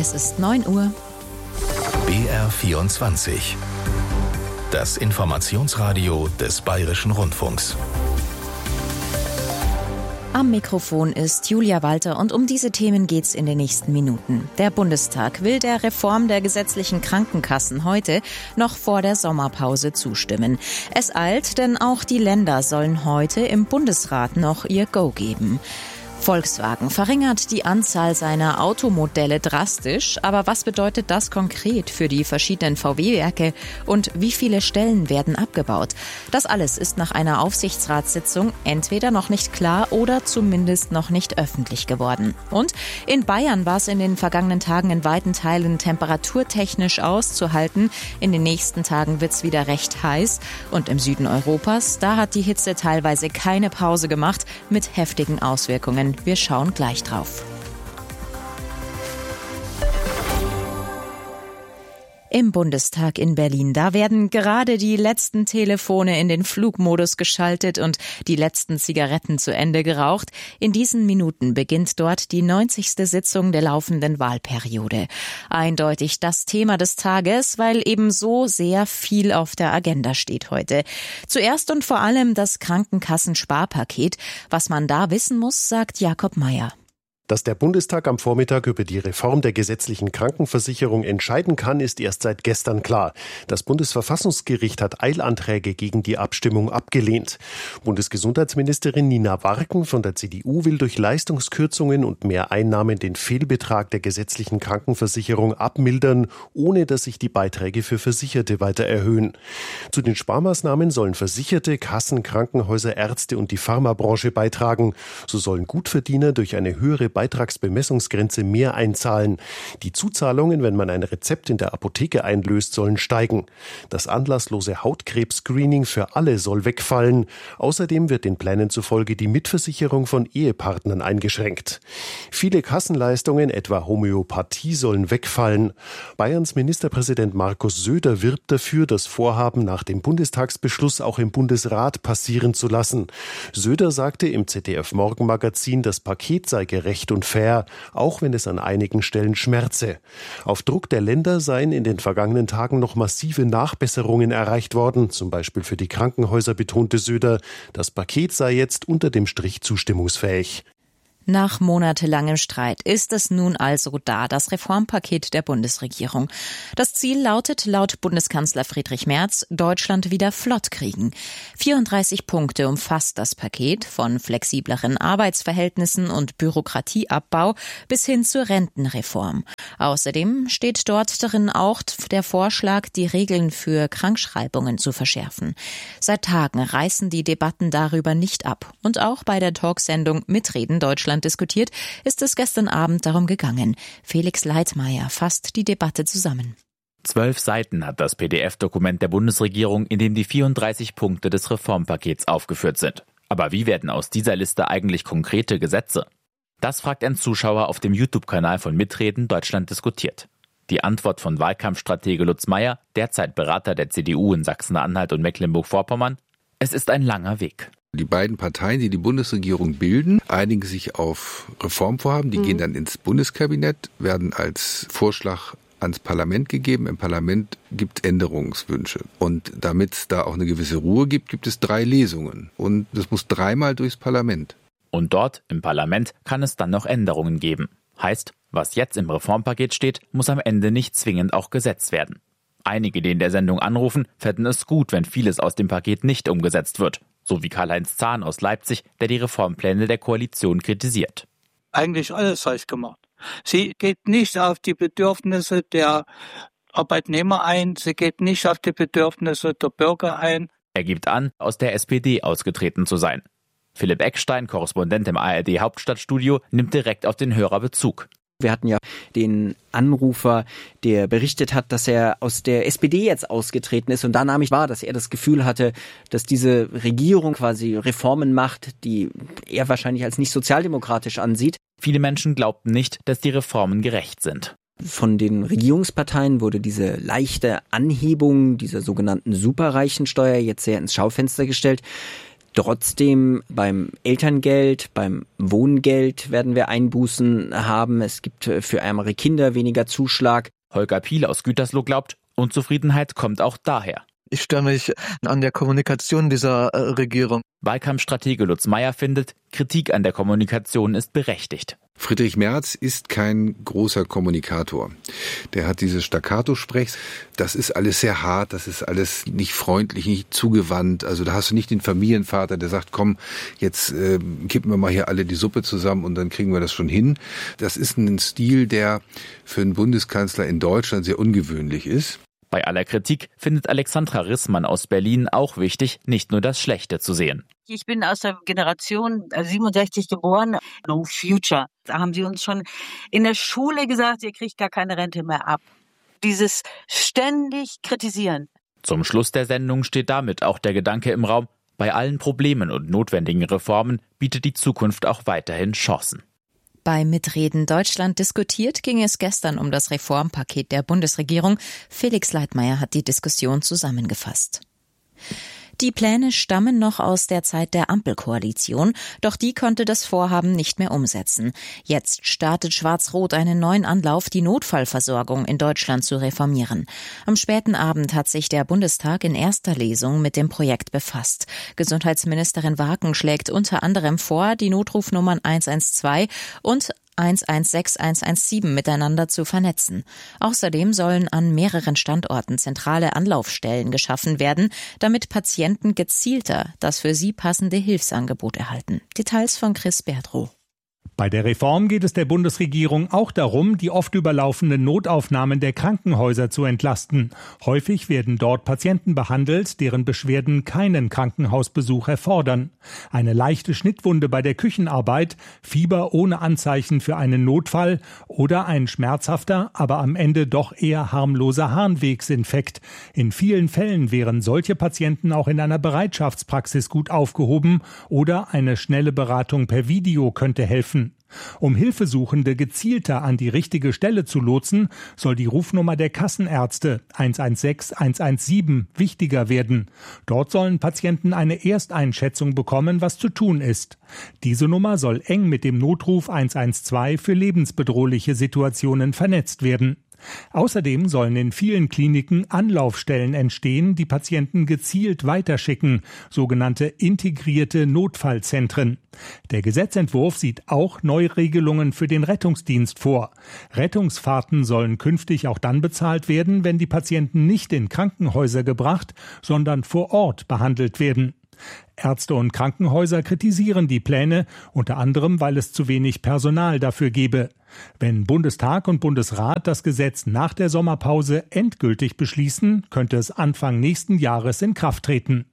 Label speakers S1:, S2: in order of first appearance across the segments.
S1: Es ist 9 Uhr.
S2: BR24. Das Informationsradio des Bayerischen Rundfunks.
S1: Am Mikrofon ist Julia Walter und um diese Themen geht's in den nächsten Minuten. Der Bundestag will der Reform der gesetzlichen Krankenkassen heute noch vor der Sommerpause zustimmen. Es eilt, denn auch die Länder sollen heute im Bundesrat noch ihr Go geben. Volkswagen verringert die Anzahl seiner Automodelle drastisch. Aber was bedeutet das konkret für die verschiedenen VW-Werke und wie viele Stellen werden abgebaut? Das alles ist nach einer Aufsichtsratssitzung entweder noch nicht klar oder zumindest noch nicht öffentlich geworden. Und in Bayern war es in den vergangenen Tagen in weiten Teilen temperaturtechnisch auszuhalten. In den nächsten Tagen wird es wieder recht heiß. Und im Süden Europas, da hat die Hitze teilweise keine Pause gemacht mit heftigen Auswirkungen. Wir schauen gleich drauf. Im Bundestag in Berlin, da werden gerade die letzten Telefone in den Flugmodus geschaltet und die letzten Zigaretten zu Ende geraucht. In diesen Minuten beginnt dort die 90. Sitzung der laufenden Wahlperiode. Eindeutig das Thema des Tages, weil eben so sehr viel auf der Agenda steht heute. Zuerst und vor allem das Krankenkassensparpaket. Was man da wissen muss, sagt Jakob Mayer.
S3: Dass der Bundestag am Vormittag über die Reform der gesetzlichen Krankenversicherung entscheiden kann, ist erst seit gestern klar. Das Bundesverfassungsgericht hat Eilanträge gegen die Abstimmung abgelehnt. Bundesgesundheitsministerin Nina Warken von der CDU will durch Leistungskürzungen und mehr Einnahmen den Fehlbetrag der gesetzlichen Krankenversicherung abmildern, ohne dass sich die Beiträge für Versicherte weiter erhöhen. Zu den Sparmaßnahmen sollen Versicherte, Kassen, Krankenhäuser, Ärzte und die Pharmabranche beitragen. So sollen Gutverdiener durch eine höhere Beitragsbemessungsgrenze mehr einzahlen. Die Zuzahlungen, wenn man ein Rezept in der Apotheke einlöst, sollen steigen. Das anlasslose Hautkrebs-Screening für alle soll wegfallen. Außerdem wird den Plänen zufolge die Mitversicherung von Ehepartnern eingeschränkt. Viele Kassenleistungen, etwa Homöopathie, sollen wegfallen. Bayerns Ministerpräsident Markus Söder wirbt dafür, das Vorhaben nach dem Bundestagsbeschluss auch im Bundesrat passieren zu lassen. Söder sagte im ZDF-Morgenmagazin, das Paket sei gerecht und fair, auch wenn es an einigen Stellen schmerze. Auf Druck der Länder seien in den vergangenen Tagen noch massive Nachbesserungen erreicht worden, zum Beispiel für die Krankenhäuser, betonte Söder. Das Paket sei jetzt unter dem Strich zustimmungsfähig.
S1: Nach monatelangem Streit ist es nun also da, das Reformpaket der Bundesregierung. Das Ziel lautet laut Bundeskanzler Friedrich Merz, Deutschland wieder flott kriegen. 34 Punkte umfasst das Paket, von flexibleren Arbeitsverhältnissen und Bürokratieabbau bis hin zur Rentenreform. Außerdem steht dort darin auch der Vorschlag, die Regeln für Krankschreibungen zu verschärfen. Seit Tagen reißen die Debatten darüber nicht ab. Und auch bei der Talksendung Mitreden Deutschland diskutiert, ist es gestern Abend darum gegangen. Felix Leitmayr fasst die Debatte zusammen.
S4: 12 Seiten hat das PDF-Dokument der Bundesregierung, in dem die 34 Punkte des Reformpakets aufgeführt sind. Aber wie werden aus dieser Liste eigentlich konkrete Gesetze? Das fragt ein Zuschauer auf dem YouTube-Kanal von Mitreden Deutschland diskutiert. Die Antwort von Wahlkampfstratege Lutz Meyer, derzeit Berater der CDU in Sachsen-Anhalt und Mecklenburg-Vorpommern: Es ist ein langer Weg.
S5: Die beiden Parteien, die die Bundesregierung bilden, einigen sich auf Reformvorhaben. Die gehen dann ins Bundeskabinett, werden als Vorschlag ans Parlament gegeben. Im Parlament gibt es Änderungswünsche. Und damit es da auch eine gewisse Ruhe gibt, gibt es 3 Lesungen. Und das muss 3-mal durchs Parlament.
S4: Und dort, im Parlament, kann es dann noch Änderungen geben. Heißt, was jetzt im Reformpaket steht, muss am Ende nicht zwingend auch Gesetz werden. Einige, die in der Sendung anrufen, fänden es gut, wenn vieles aus dem Paket nicht umgesetzt wird. So wie Karl-Heinz Zahn aus Leipzig, der die Reformpläne der Koalition kritisiert.
S6: Eigentlich alles falsch gemacht. Sie geht nicht auf die Bedürfnisse der Arbeitnehmer ein, sie geht nicht auf die Bedürfnisse der Bürger ein.
S4: Er gibt an, aus der SPD ausgetreten zu sein. Philipp Eckstein, Korrespondent im ARD-Hauptstadtstudio, nimmt direkt auf den Hörer Bezug.
S7: Wir hatten ja den Anrufer, der berichtet hat, dass er aus der SPD jetzt ausgetreten ist. Und da nahm ich wahr, dass er das Gefühl hatte, dass diese Regierung quasi Reformen macht, die er wahrscheinlich als nicht sozialdemokratisch ansieht.
S4: Viele Menschen glaubten nicht, dass die Reformen gerecht sind.
S7: Von den Regierungsparteien wurde diese leichte Anhebung dieser sogenannten Superreichensteuer jetzt sehr ins Schaufenster gestellt. Trotzdem beim Elterngeld, beim Wohngeld werden wir Einbußen haben. Es gibt für ärmere Kinder weniger Zuschlag.
S4: Holger Piel aus Gütersloh glaubt, Unzufriedenheit kommt auch daher.
S8: Ich störe mich an der Kommunikation dieser Regierung.
S4: Wahlkampfstratege Lutz Meyer findet, Kritik an der Kommunikation ist berechtigt.
S5: Friedrich Merz ist kein großer Kommunikator. Der hat dieses Staccato-Sprechs. Das ist alles sehr hart, das ist alles nicht freundlich, nicht zugewandt. Also da hast du nicht den Familienvater, der sagt, komm, jetzt kippen wir mal hier alle die Suppe zusammen und dann kriegen wir das schon hin. Das ist ein Stil, der für einen Bundeskanzler in Deutschland sehr ungewöhnlich ist.
S4: Bei aller Kritik findet Alexandra Rissmann aus Berlin auch wichtig, nicht nur das Schlechte zu sehen.
S9: Ich bin aus der Generation 67 geboren, No Future. Da haben sie uns schon in der Schule gesagt, ihr kriegt gar keine Rente mehr ab. Dieses ständig Kritisieren.
S4: Zum Schluss der Sendung steht damit auch der Gedanke im Raum, bei allen Problemen und notwendigen Reformen bietet die Zukunft auch weiterhin Chancen.
S1: Bei Mitreden Deutschland diskutiert ging es gestern um das Reformpaket der Bundesregierung. Felix Leitmayr hat die Diskussion zusammengefasst. Die Pläne stammen noch aus der Zeit der Ampelkoalition, doch die konnte das Vorhaben nicht mehr umsetzen. Jetzt startet Schwarz-Rot einen neuen Anlauf, die Notfallversorgung in Deutschland zu reformieren. Am späten Abend hat sich der Bundestag in erster Lesung mit dem Projekt befasst. Gesundheitsministerin Waken schlägt unter anderem vor, die Notrufnummern 112 und 116, 117 miteinander zu vernetzen. Außerdem sollen an mehreren Standorten zentrale Anlaufstellen geschaffen werden, damit Patienten gezielter das für sie passende Hilfsangebot erhalten. Details von Chris Berdrow.
S10: Bei der Reform geht es der Bundesregierung auch darum, die oft überlaufenden Notaufnahmen der Krankenhäuser zu entlasten. Häufig werden dort Patienten behandelt, deren Beschwerden keinen Krankenhausbesuch erfordern. Eine leichte Schnittwunde bei der Küchenarbeit, Fieber ohne Anzeichen für einen Notfall oder ein schmerzhafter, aber am Ende doch eher harmloser Harnwegsinfekt. In vielen Fällen wären solche Patienten auch in einer Bereitschaftspraxis gut aufgehoben oder eine schnelle Beratung per Video könnte helfen. Um Hilfesuchende gezielter an die richtige Stelle zu lotsen, soll die Rufnummer der Kassenärzte 116 117 wichtiger werden. Dort sollen Patienten eine Ersteinschätzung bekommen, was zu tun ist. Diese Nummer soll eng mit dem Notruf 112 für lebensbedrohliche Situationen vernetzt werden. Außerdem sollen in vielen Kliniken Anlaufstellen entstehen, die Patienten gezielt weiterschicken, sogenannte integrierte Notfallzentren. Der Gesetzentwurf sieht auch Neuregelungen für den Rettungsdienst vor. Rettungsfahrten sollen künftig auch dann bezahlt werden, wenn die Patienten nicht in Krankenhäuser gebracht, sondern vor Ort behandelt werden. Ärzte und Krankenhäuser kritisieren die Pläne, unter anderem, weil es zu wenig Personal dafür gebe. Wenn Bundestag und Bundesrat das Gesetz nach der Sommerpause endgültig beschließen, könnte es Anfang nächsten Jahres in Kraft treten.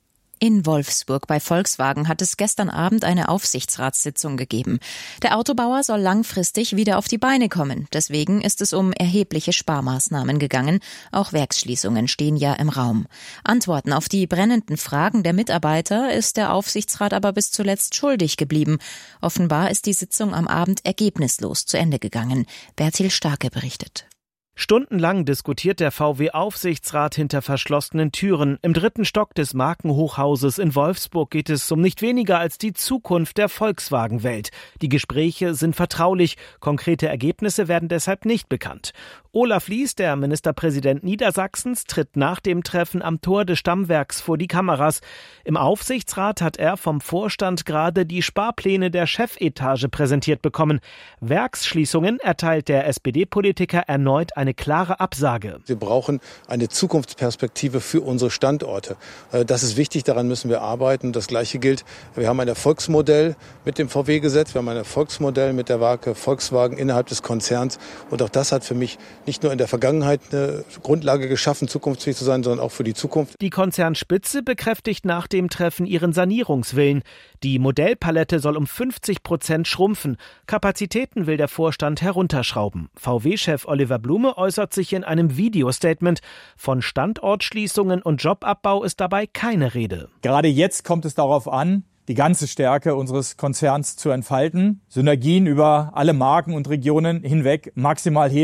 S1: In Wolfsburg bei Volkswagen hat es gestern Abend eine Aufsichtsratssitzung gegeben. Der Autobauer soll langfristig wieder auf die Beine kommen. Deswegen ist es um erhebliche Sparmaßnahmen gegangen. Auch Werksschließungen stehen ja im Raum. Antworten auf die brennenden Fragen der Mitarbeiter ist der Aufsichtsrat aber bis zuletzt schuldig geblieben. Offenbar ist die Sitzung am Abend ergebnislos zu Ende gegangen. Bertil Starke berichtet.
S11: Stundenlang diskutiert der VW-Aufsichtsrat hinter verschlossenen Türen. Im 3. Stock des Markenhochhauses in Wolfsburg geht es um nicht weniger als die Zukunft der Volkswagen-Welt. Die Gespräche sind vertraulich, konkrete Ergebnisse werden deshalb nicht bekannt. Olaf Lies, der Ministerpräsident Niedersachsens, tritt nach dem Treffen am Tor des Stammwerks vor die Kameras. Im Aufsichtsrat hat er vom Vorstand gerade die Sparpläne der Chefetage präsentiert bekommen. Werksschließungen erteilt der SPD-Politiker erneut eine klare Absage.
S12: Wir brauchen eine Zukunftsperspektive für unsere Standorte. Das ist wichtig, daran müssen wir arbeiten. Das Gleiche gilt, wir haben ein Erfolgsmodell mit dem VW-Gesetz, wir haben ein Erfolgsmodell mit der Marke Volkswagen innerhalb des Konzerns. Und auch das hat für mich nicht nur in der Vergangenheit eine Grundlage geschaffen, zukunftsfähig zu sein, sondern auch für die Zukunft.
S11: Die Konzernspitze bekräftigt nach dem Treffen ihren Sanierungswillen. Die Modellpalette soll um 50% schrumpfen. Kapazitäten will der Vorstand herunterschrauben. VW-Chef Oliver Blume äußert sich in einem Videostatement. Von Standortschließungen und Jobabbau ist dabei keine Rede.
S13: Gerade jetzt kommt es darauf an, die ganze Stärke unseres Konzerns zu entfalten, Synergien über alle Marken und Regionen hinweg maximal heben,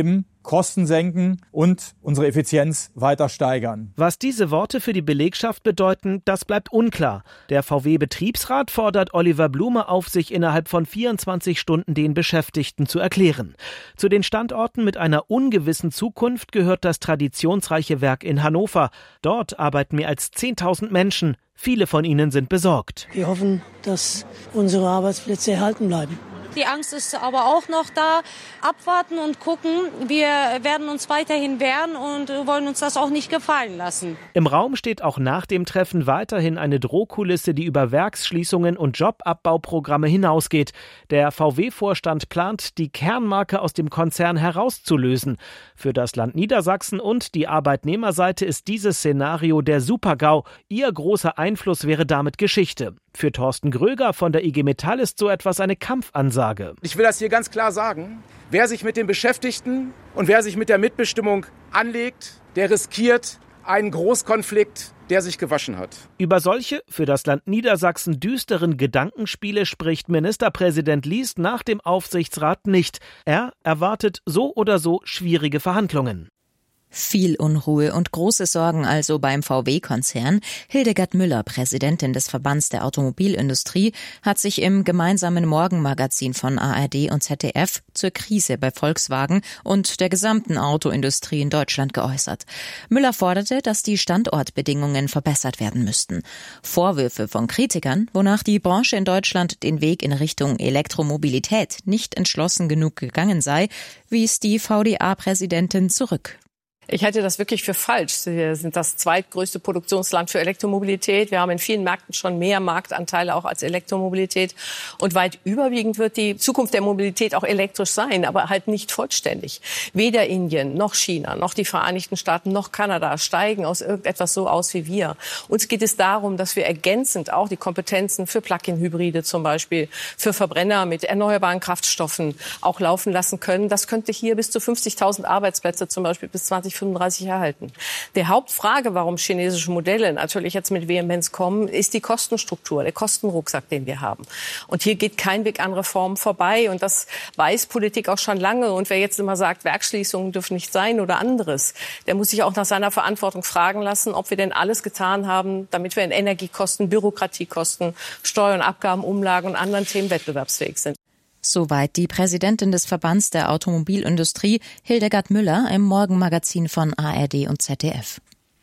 S13: Kosten senken und unsere Effizienz weiter steigern.
S11: Was diese Worte für die Belegschaft bedeuten, das bleibt unklar. Der VW-Betriebsrat fordert Oliver Blume auf, sich innerhalb von 24 Stunden den Beschäftigten zu erklären. Zu den Standorten mit einer ungewissen Zukunft gehört das traditionsreiche Werk in Hannover. Dort arbeiten mehr als 10.000 Menschen. Viele von ihnen sind besorgt.
S14: Wir hoffen, dass unsere Arbeitsplätze erhalten bleiben.
S15: Die Angst ist aber auch noch da. Abwarten und gucken. Wir werden uns weiterhin wehren und wollen uns das auch nicht gefallen lassen.
S11: Im Raum steht auch nach dem Treffen weiterhin eine Drohkulisse, die über Werksschließungen und Jobabbauprogramme hinausgeht. Der VW-Vorstand plant, die Kernmarke aus dem Konzern herauszulösen. Für das Land Niedersachsen und die Arbeitnehmerseite ist dieses Szenario der Super-GAU. Ihr großer Einfluss wäre damit Geschichte. Für Thorsten Gröger von der IG Metall ist so etwas eine Kampfansage.
S16: Ich will das hier ganz klar sagen. Wer sich mit den Beschäftigten und wer sich mit der Mitbestimmung anlegt, der riskiert einen Großkonflikt, der sich gewaschen hat.
S11: Über solche, für das Land Niedersachsen düsteren Gedankenspiele spricht Ministerpräsident Lies nach dem Aufsichtsrat nicht. Er erwartet so oder so schwierige Verhandlungen.
S1: Viel Unruhe und große Sorgen also beim VW-Konzern. Hildegard Müller, Präsidentin des Verbands der Automobilindustrie, hat sich im gemeinsamen Morgenmagazin von ARD und ZDF zur Krise bei Volkswagen und der gesamten Autoindustrie in Deutschland geäußert. Müller forderte, dass die Standortbedingungen verbessert werden müssten. Vorwürfe von Kritikern, wonach die Branche in Deutschland den Weg in Richtung Elektromobilität nicht entschlossen genug gegangen sei, wies die VDA-Präsidentin zurück.
S17: Ich halte das wirklich für falsch. Wir sind das zweitgrößte Produktionsland für Elektromobilität. Wir haben in vielen Märkten schon mehr Marktanteile auch als Elektromobilität. Und weit überwiegend wird die Zukunft der Mobilität auch elektrisch sein, aber halt nicht vollständig. Weder Indien, noch China, noch die Vereinigten Staaten, noch Kanada steigen aus irgendetwas so aus wie wir. Uns geht es darum, dass wir ergänzend auch die Kompetenzen für Plug-in-Hybride zum Beispiel, für Verbrenner mit erneuerbaren Kraftstoffen auch laufen lassen können. Das könnte hier bis zu 50.000 Arbeitsplätze zum Beispiel bis 2035 erhalten. Die Hauptfrage, warum chinesische Modelle natürlich jetzt mit Vehemenz kommen, ist die Kostenstruktur, der Kostenrucksack, den wir haben. Und hier geht kein Weg an Reformen vorbei. Und das weiß Politik auch schon lange. Und wer jetzt immer sagt, Werksschließungen dürfen nicht sein oder anderes, der muss sich auch nach seiner Verantwortung fragen lassen, ob wir denn alles getan haben, damit wir in Energiekosten, Bürokratiekosten, Steuern, Abgaben, Umlagen und anderen Themen wettbewerbsfähig sind.
S1: Soweit die Präsidentin des Verbands der Automobilindustrie, Hildegard Müller, im Morgenmagazin von ARD und ZDF.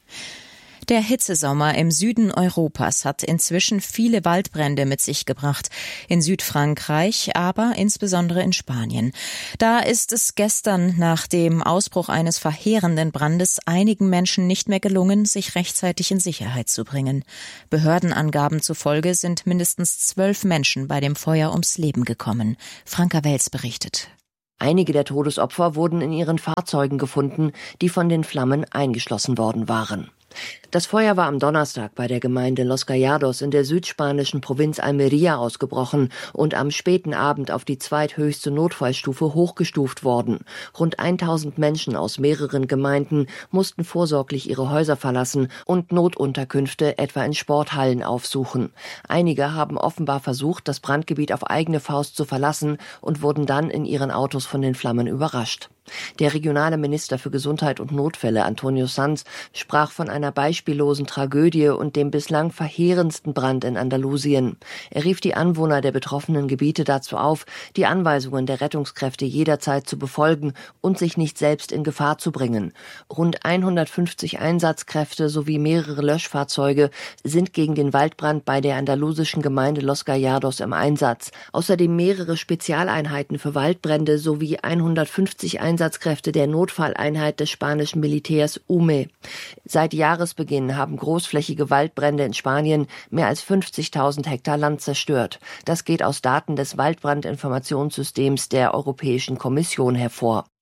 S1: Der Hitzesommer im Süden Europas hat inzwischen viele Waldbrände mit sich gebracht. In Südfrankreich, aber insbesondere in Spanien. Da ist es gestern nach dem Ausbruch eines verheerenden Brandes einigen Menschen nicht mehr gelungen, sich rechtzeitig in Sicherheit zu bringen. Behördenangaben zufolge sind mindestens 12 Menschen bei dem Feuer ums Leben gekommen. Franka Wels berichtet.
S18: Einige der Todesopfer wurden in ihren Fahrzeugen gefunden, die von den Flammen eingeschlossen worden waren. Das Feuer war am Donnerstag bei der Gemeinde Los Gallardos in der südspanischen Provinz Almería ausgebrochen und am späten Abend auf die zweithöchste Notfallstufe hochgestuft worden. Rund 1000 Menschen aus mehreren Gemeinden mussten vorsorglich ihre Häuser verlassen und Notunterkünfte etwa in Sporthallen aufsuchen. Einige haben offenbar versucht, das Brandgebiet auf eigene Faust zu verlassen und wurden dann in ihren Autos von den Flammen überrascht. Der regionale Minister für Gesundheit und Notfälle, Antonio Sanz, sprach von einer beispiellosen Tragödie und dem bislang verheerendsten Brand in Andalusien. Er rief die Anwohner der betroffenen Gebiete dazu auf, die Anweisungen der Rettungskräfte jederzeit zu befolgen und sich nicht selbst in Gefahr zu bringen. Rund 150 Einsatzkräfte sowie mehrere Löschfahrzeuge sind gegen den Waldbrand bei der andalusischen Gemeinde Los Gallardos im Einsatz. Außerdem mehrere Spezialeinheiten für Waldbrände sowie 150 Einsatzkräfte der Notfalleinheit des spanischen Militärs UME. Seit Jahresbeginn haben großflächige Waldbrände in Spanien mehr als 50.000 Hektar Land zerstört. Das geht aus Daten des Waldbrandinformationssystems der Europäischen Kommission hervor.